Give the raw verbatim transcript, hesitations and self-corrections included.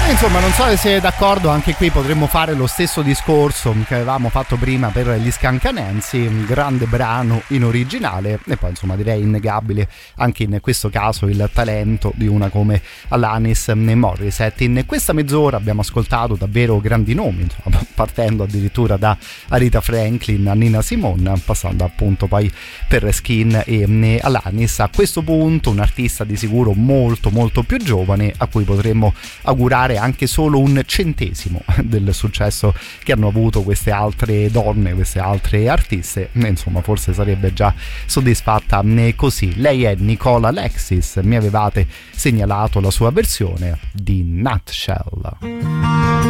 Insomma, non so se siete d'accordo, anche qui potremmo fare lo stesso discorso che avevamo fatto prima per gli Scancanensi, un grande brano in originale, e poi insomma direi innegabile anche in questo caso il talento di una come Alanis Morissette. In questa mezz'ora abbiamo ascoltato davvero grandi nomi, insomma, partendo addirittura da Aretha Franklin a Nina Simone, passando appunto poi per Skin e Alanis. A questo punto un artista di sicuro molto molto più giovane, a cui potremmo augurare anche solo un centesimo del successo che hanno avuto queste altre donne, queste altre artiste, insomma forse sarebbe già soddisfatta così. Lei è Nicola Alexis, mi avevate segnalato la sua versione di Nutshell.